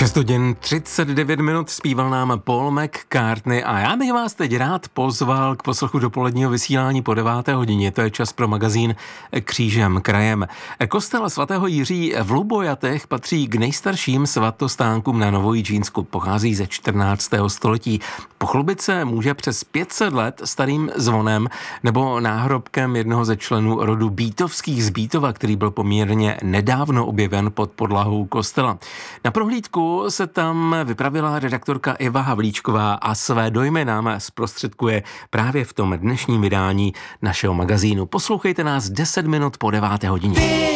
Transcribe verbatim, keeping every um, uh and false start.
šest hodin třicet devět minut zpíval nám Paul McCartney a já bych vás teď rád pozval k poslechu dopoledního vysílání po deváté hodině. To je čas pro magazín Křížem krajem. Kostel svatého Jiří v Lubojatech patří k nejstarším svatostánkům na Novojičínsku. Pochází ze čtrnáctého století. Pochlubit se může přes pět set let starým zvonem nebo náhrobkem jednoho ze členů rodu Bítovských z Bítova, který byl poměrně nedávno objeven pod podlahou kostela. Na prohlídku se tam vypravila redaktorka Eva Havlíčková a své dojmy nám zprostředkuje právě v tom dnešním vydání našeho magazínu. Poslouchejte nás deset minut po deváté hodině.